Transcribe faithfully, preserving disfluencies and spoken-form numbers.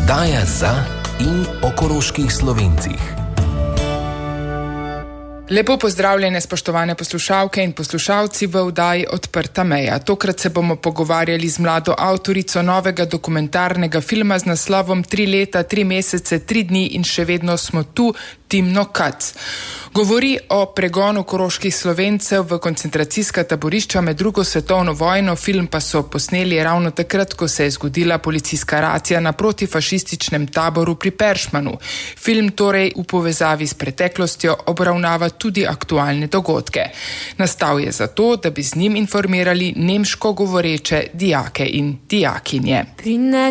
Oddaja za in o koroških Slovencih. Lepo pozdravljene, spoštovane poslušalke in poslušalci v oddaji Odprta meja. Tokrat se bomo pogovarjali z mlado avtorico novega dokumentarnega filma z naslovom Tri leta, tri mesece, tri dni in še vedno smo tu, Timno Kac. Govori o pregonu koroških Slovencev v koncentracijska taborišča med drugo svetovno vojno. Film pa so posneli ravno takrat, ko se je zgodila policijska racija na protifašističnem taboru pri Peršmanu. Film torej v povezavi s preteklostjo obravnava tudi aktualne dogodke. Nastal je zato, da bi z njim informirali nemško govoreče dijake in dijakinje.